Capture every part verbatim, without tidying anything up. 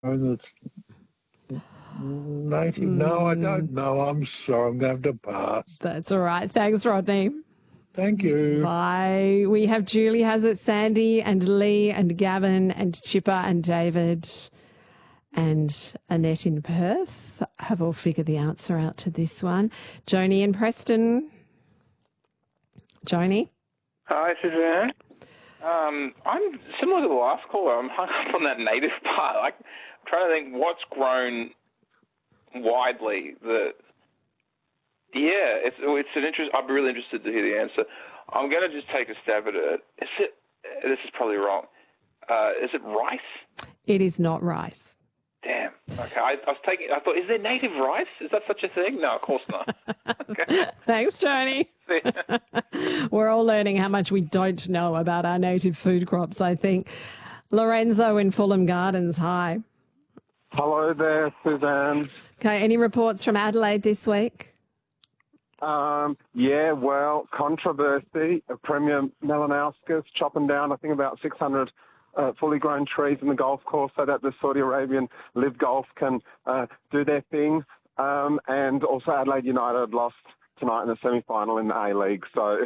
Oh, that's native? No, I don't know. I'm sorry. I'm going to have to pass. That's all right. Thanks, Rodney. Thank you. Bye. We have Julie has it, Sandy and Lee and Gavin and Chipper and David and Annette in Perth have all figured the answer out to this one. Joni and Preston. Joni? Hi, Suzanne. Um, I'm similar to the last caller. I'm hung up on that native part. Like, I'm trying to think what's grown widely. The yeah, it's it's an interest. I'd be really interested to hear the answer. I'm going to just take a stab at it. Is it? This is probably wrong. Uh, is it rice? It is not rice. Damn. Okay. I, I was taking. I thought, is there native rice? Is that such a thing? No, of course not. Okay. Thanks, Joni. We're all learning how much we don't know about our native food crops, I think. Lorenzo in Fulham Gardens, hi. Hello there, Suzanne. Okay, any reports from Adelaide this week? Um, yeah, well, controversy. Premier Malinowskis chopping down, I think, about six hundred uh, fully grown trees in the golf course so that the Saudi Arabian Live Golf can uh, do their thing. Um, and also Adelaide United lost tonight in the semi-final in the A-League. So,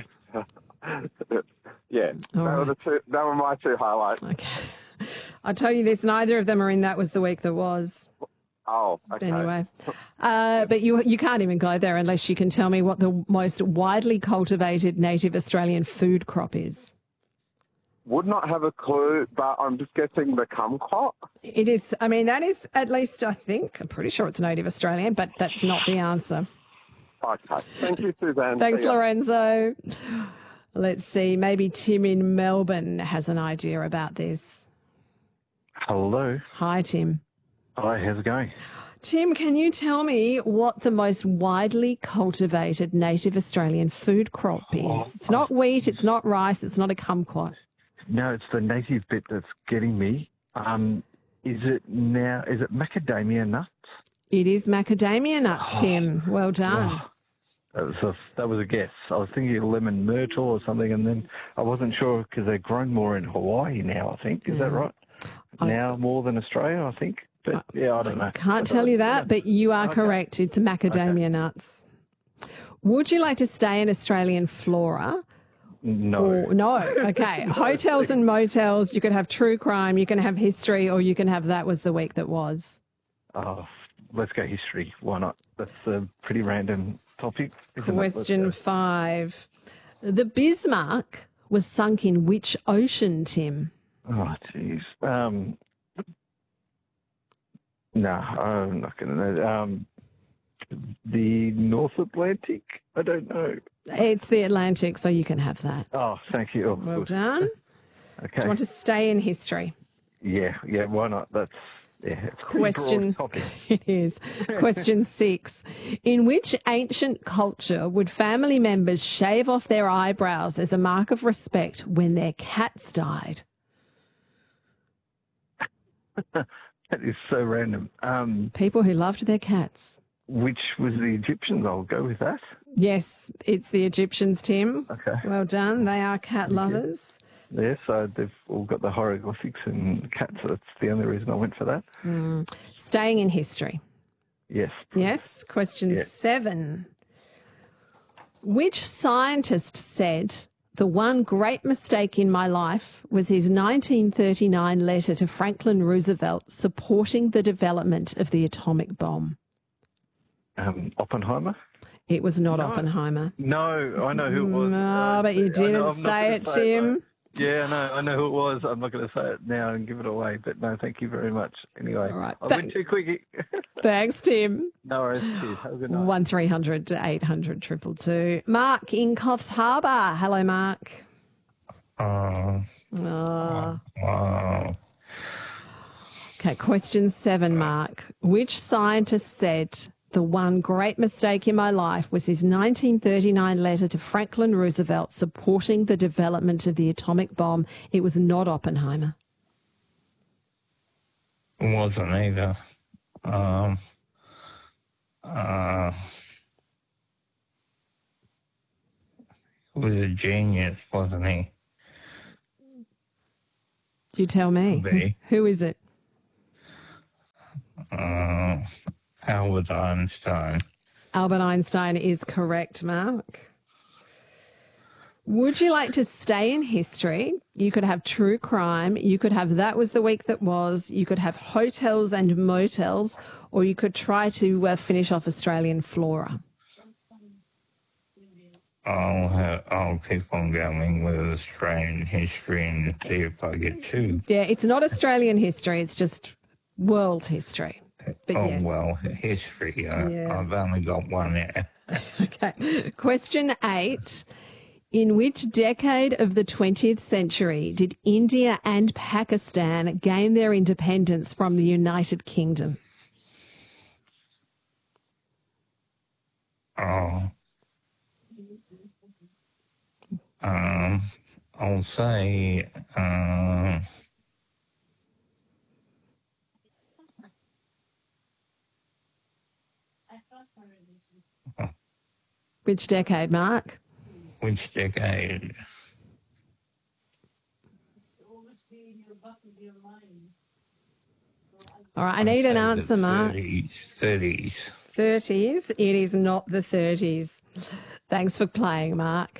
yeah, that right. were, the two, that were my two highlights. Okay. I'll tell you this, neither of them are in That Was the Week That Was. Oh, okay. Anyway, uh, but you you can't even go there unless you can tell me what the most widely cultivated native Australian food crop is. Would not have a clue, but I'm just guessing the kumquat. It is, I mean, that is at least, I think, I'm pretty sure it's native Australian, but that's not the answer. Okay. Thank you, Suzanne. Thanks, Lorenzo. Let's see, maybe Tim in Melbourne has an idea about this. Hello. Hi, Tim. Hi, how's it going? Tim, can you tell me what the most widely cultivated native Australian food crop is? Oh, It's not wheat, it's not rice, it's not a kumquat. No, it's the native bit that's getting me. Um, is it now, is it macadamia nuts? It is macadamia nuts, Oh, Tim. Well done. Oh, that was a, that was a guess. I was thinking lemon myrtle or something, and then I wasn't sure because they're grown more in Hawaii now, I think. Is that right? I- Now more than Australia, I think. But, yeah, I don't know. Can't tell you that, but you are Okay. correct. It's macadamia nuts. Would you like to stay in Australian flora? No. Or, no. Okay. Hotels and motels, you could have true crime, you can have history, or you can have That Was the Week That Was. Oh, let's go history. Why not? That's a pretty random topic. isn't it? Let's Question go. five. The Bismarck was sunk in which ocean, Tim? Oh, jeez. Um, no, I'm not going to know. Um, the North Atlantic? I don't know. It's the Atlantic, so you can have that. Oh, thank you. Oh, Well good. done. Do Okay. you want to stay in history? Yeah, yeah, why not? That's, yeah, it's a pretty Question. broad topic. It is. Question six. In which ancient culture would family members shave off their eyebrows as a mark of respect when their cats died? That is so random. Um, People who loved their cats. which was the Egyptians? I'll go with that. Yes, it's the Egyptians, Tim. Okay. Well done. They are cat lovers. Yeah, so they've all got the hieroglyphics and cats. So that's the only reason I went for that. Mm. Staying in history. Yes. Yes. Question Yeah. seven. Which scientist said, the one great mistake in my life was his nineteen thirty-nine letter to Franklin Roosevelt supporting the development of the atomic bomb? Um, Oppenheimer? It was not No. Oppenheimer. No, I know who it was. No, Uh, but you I know- didn't I'm not say gonna it, say Tim. though. Yeah, no, I know who it was. I'm not going to say it now and give it away, but no, thank you very much. Anyway, All right. I That- went too quick. Thanks, Tim. No worries. Cheers. Have a good night. One three hundred to eight hundred triple two. Mark in Coffs Harbour. Hello, Mark. Oh, Oh. wow. Okay, question seven, Mark. Which scientist said the one great mistake in my life was his nineteen thirty-nine letter to Franklin Roosevelt supporting the development of the atomic bomb? It was not Oppenheimer. It wasn't either. Um, uh, he was a genius, wasn't he? You tell me. Could be. Who is it? Albert Einstein. Albert Einstein is correct, Mark. Would you like to stay in history? You could have true crime. You could have That Was the Week That Was. You could have hotels and motels, or you could try to uh, finish off Australian flora. I'll have, I'll keep on going with Australian history and see if I get two. Yeah, it's not Australian history. It's just world history. But oh, yes. well, history. Uh, Yeah. I've only got one there. Okay. Question eight. In which decade of the twentieth century did India and Pakistan gain their independence from the United Kingdom? Oh. Um, I'll say, uh, Which decade, Mark? which decade? All right, I need an Say the answer, Mark. thirties. thirties. thirties. It is not the thirties. Thanks for playing, Mark.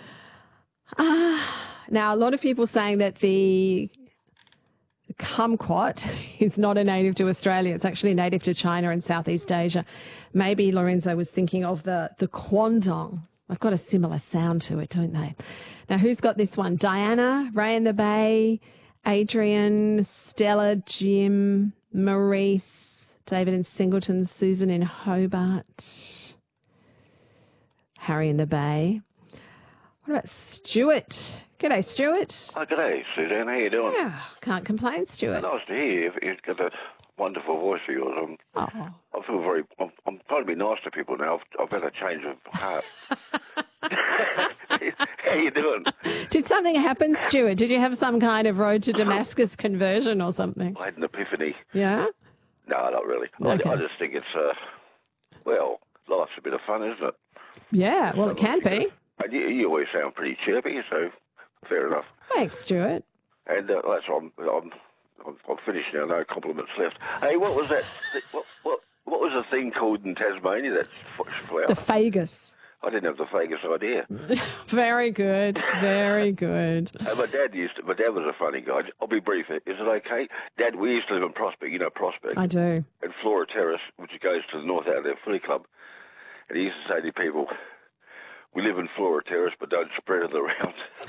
Ah, now, a lot of people saying that the kumquat is not a native to Australia. It's actually native to China and Southeast Asia. Maybe Lorenzo was thinking of the, the quandong. They've got a similar sound to it, don't they? Now, who's got this one? Diana, Ray in the Bay, Adrian, Stella, Jim, Maurice, David in Singleton, Susan in Hobart, Harry in the Bay. What about Stuart? G'day, Stuart. Oh, g'day, Suzanne. How you doing? Yeah, can't complain, Stuart. Nice to hear you. You've got that wonderful voice of yours. I'm, Oh. I feel very... I'm, I'm trying to be nice to people now. I've, I've had a change of heart. How you doing? Did something happen, Stuart? Did you have some kind of road to Damascus conversion or something? I had an epiphany. Yeah? No, not really. Okay. I, I just think it's, uh, well, life's a bit of fun, isn't it? Yeah, well, it can be. And you, you always sound pretty chirpy, so fair enough. Thanks, Stuart. And uh, that's I'm, I'm I'm I'm finished now. No compliments left. Hey, what was that? What what what was the thing called in Tasmania? That f- flower. The Fagus. I didn't have the vaguest idea. Very good, very good. And my dad used to, my dad was a funny guy. I'll be brief. Is it okay? Dad, we used to live in Prospect. You know Prospect. I do. And Flora Terrace, which goes to the north out of their footy club. And he used to say to people, "We live in Flora Terrace, but don't spread it around."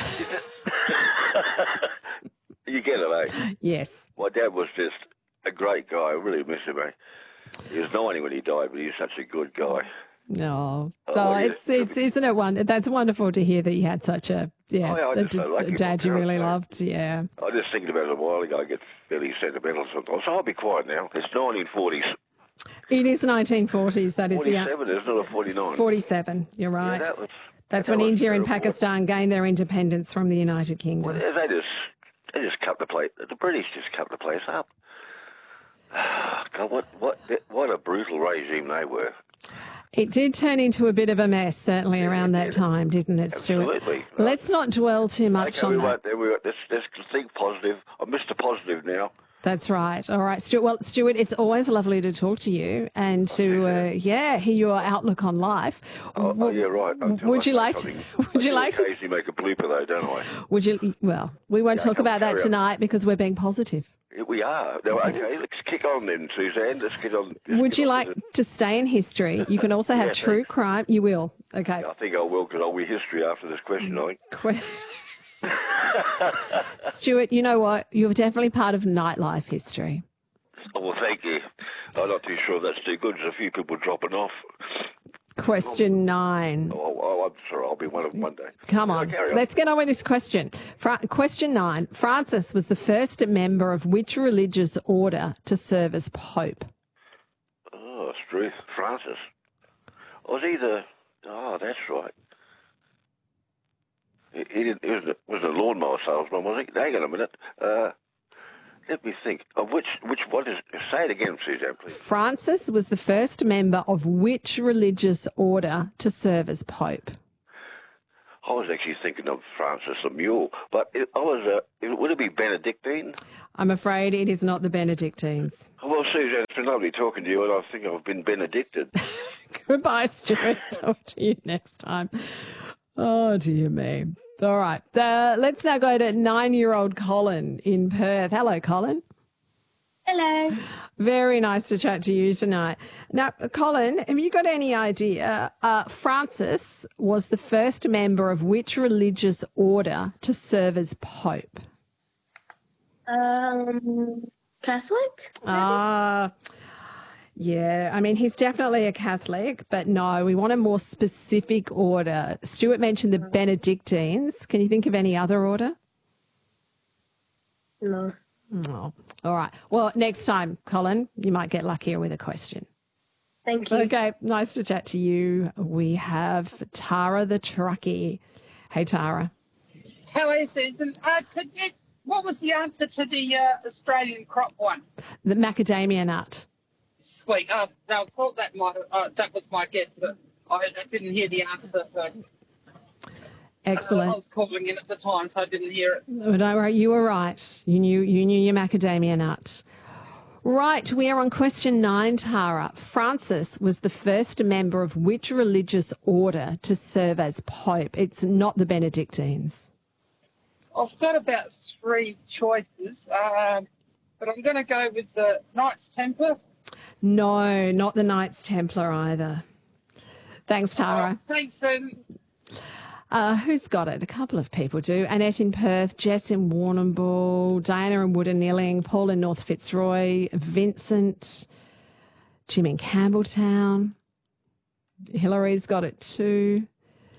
You get it, eh? Yes. My dad was just a great guy. I really miss him, eh? He was ninety when he died, but he was such a good guy. No, Oh, so yeah. it's it's isn't it one? That's wonderful to hear that you had such a yeah, Oh, yeah, I a, just d- don't like a it dad you myself, really so. loved. Yeah. I was just thinking about it a while ago. I get fairly sentimental sometimes. So I'll be quiet now. It's nineteen forties. It is nineteen forties. That is the forty-seven, isn't it, or forty-nine? forty-seven. You're right. Yeah, that was, That's that when was India and terrible. Pakistan gained their independence from the United Kingdom. Well, they just, they just cut the place. The British just cut the place up. God, what, what, what a brutal regime they were. It did turn into a bit of a mess, certainly around that time, didn't it, Stuart? Absolutely. Let's not dwell too much Okay, we on won't. that. We won't. Let's, let's think positive. I'm Mister Positive now. That's right. All right, Stuart. Well, Stuart, it's always lovely to talk to you and to, uh, yeah, hear your outlook on life. Oh, oh yeah, right. I do Would you like to? something. Would you I do like to? occasionally make a blooper though, don't I? Would you? Well, we won't Yeah, talk come about that carry on. tonight because we're being positive. Yeah, we are. No, okay, let's kick on then, Suzanne. Let's get on. let's Would get you on like with it. to stay in history? You can also have Yeah, true thanks. crime. You will. Okay. I think I will because I'll be history after this question, I think. Que- Stuart, you know what? You're definitely part of nightlife history. Oh, well, thank you. I'm not too sure that's too good. There's a few people dropping off. Question nine. Oh, oh, I'm sorry. I'll be one of them one day. Come Uh, on. carry on. Let's get on with this question. Fra- question nine. Francis was the first member of which religious order to serve as Pope? Oh, Struth Francis. Was he the... Oh, that's right. He, he, didn't, he was, a, was a lawnmower salesman, was he? Hang on a minute. Uh, let me think. Of which... which what is... Say it again, Suzanne, please. Francis was the first member of which religious order to serve as Pope? Oh, was was actually thinking of Francis the Mule, but it, I was. Uh, it, would it be Benedictine? I'm afraid it is not the Benedictines. Oh, well, Suzanne, it's been lovely talking to you, and I think I've been benedicted. Goodbye, Stuart. Talk to you next time. Oh, dear me. All right. Uh, let's now go to nine-year-old Colin in Perth. Hello, Colin. Hello. Very nice to chat to you tonight. Now, Colin, have you got any idea? Uh, Francis was the first member of which religious order to serve as Pope? Um, Catholic? Ah, yeah. I mean, he's definitely a Catholic, but no, we want a more specific order. Stuart mentioned the Benedictines. Can you think of any other order? No. Oh, all right. Well, next time, Colin, you might get luckier with a question. Thank you. Okay, nice to chat to you. We have Tara the truckie. Hey, Tara. How is it? Uh, could you, what was the answer to the uh, Australian crop one? The macadamia nut. Sweet. Uh, I thought that might uh, that was my guess, but I, I didn't hear the answer. So Excellent. Uh, I was calling in at the time, so I didn't hear it. Oh, don't worry, you were right. You knew you knew your macadamia nut. Right, we are on question nine, Tara. Francis was the first member of which religious order to serve as Pope? It's not the Benedictines. I've got about three choices, um, but I'm going to go with the Knights Templar. No, not the Knights Templar either. Thanks, Tara. Oh, thanks, Susan. Uh, who's got it? A couple of people do. Annette in Perth, Jess in Warrnambool, Diana in Woodanilling, Paul in North Fitzroy, Vincent, Jim in Campbelltown. Hillary's got it too.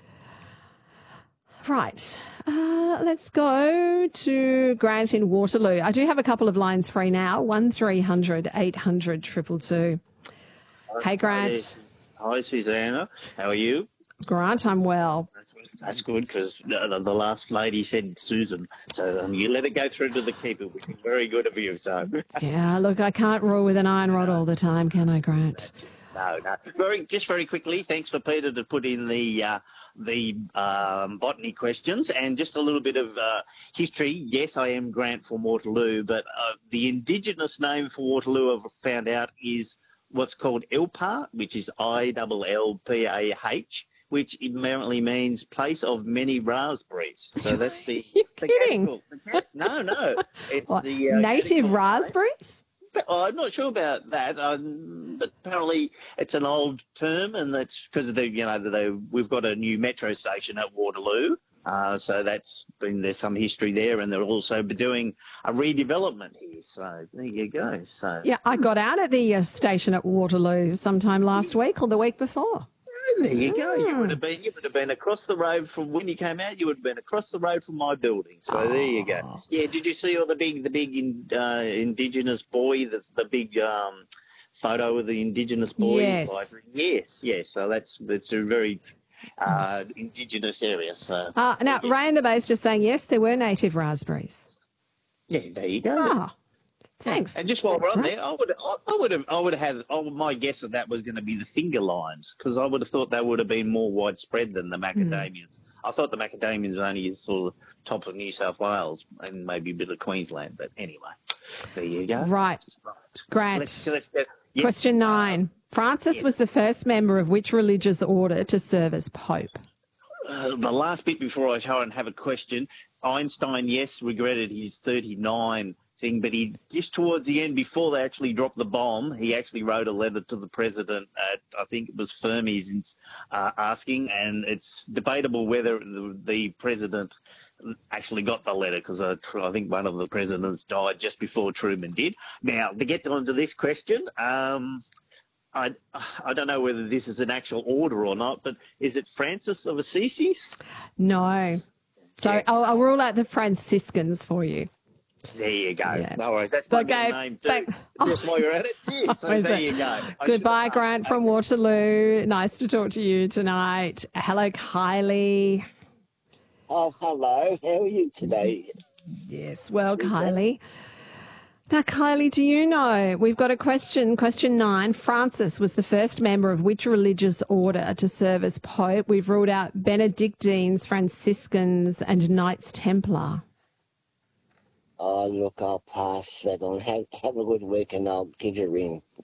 Right. Uh, let's go to Grant in Waterloo. I do have a couple of lines free now. one three hundred eight hundred two two two. Hey, Grant. Hi, Susanna. How are you? Grant, I'm well. That's, that's good because the, the last lady said Susan. So um, you let it go through to the keeper, which is very good of you. So Yeah, look, I can't rule with an iron rod all the time, can I, Grant? No, no. Very, just very quickly, thanks for Peter to put in the uh, the um, botany questions and just a little bit of uh, history. Yes, I am Grant from Waterloo, but uh, the Indigenous name for Waterloo, I've found out, is what's called Ilpa, which is I L L P A H, which apparently means place of many raspberries. So that's the... You're the kidding. catchable- the cat- no, no. It's What, the... Uh, native catchable- raspberries? But I'm not sure about that. Um, but apparently, it's an old term, and that's because of the you know the, the, we've got a new metro station at Waterloo, uh, so that's been there's some history there, and they're also doing a redevelopment here. So there you go. So Yeah, I got out at the uh, station at Waterloo sometime last week or the week before. there you go. You would have been you would have been across the road from when you came out. You would have been across the road from my building. So there you go. Yeah. Did you see all the big the big in, uh, Indigenous boy? The the big um, photo of the Indigenous boy. Yes. Like, yes. Yes. So that's that's a very uh, Indigenous area. So Uh, now, Ray in the Bay's just saying, yes, there were native raspberries. yeah, there you go. Ah, thanks. And just while Thanks, we're on Ray. there, I would, I, I would have, I would have had. Oh, my guess of that was going to be the finger limes because I would have thought they would have been more widespread than the macadamias. I thought the macadamias were only sort of top of New South Wales and maybe a bit of Queensland. But anyway, there you go. Right. Right. Grant. Let's, let's get, yes. Question nine. Francis yes. was the first member of which religious order to serve as Pope? Uh, the last bit before I try and have a question, Einstein, yes, regretted his thirty-nine thing, but he just towards the end, before they actually dropped the bomb, he actually wrote a letter to the president at, I think it was Fermi's, uh, asking, and it's debatable whether the, the president actually got the letter because uh, I think one of the presidents died just before Truman did. Now, to get on to this question, um, I, I don't know whether this is an actual order or not, but is it Francis of Assisi? No. So Yeah. I'll, I'll rule out the Franciscans for you. There you go. Yeah. No worries. That's my Okay, middle name too. thank- Just while you're at it. Cheers. So Is there it? you go. I should Goodbye, have Grant from Waterloo. Nice to talk to you tonight. Hello, Kylie. Oh, hello. How are you today? Yes, well, Kylie, Now, Kylie, do you know? We've got a question, question nine. Francis was the first member of which religious order to serve as Pope? We've ruled out Benedictines, Franciscans and Knights Templar. Oh, look, I'll pass that on. Have, have a good week and I'll give you a ring.